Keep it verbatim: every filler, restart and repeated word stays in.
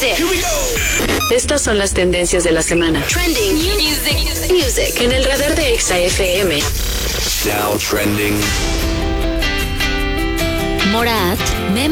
music. Here we go. Estas son las tendencias de la semana. Trending music. Music. En el radar de Exa F M. Now trending. Morat, Mem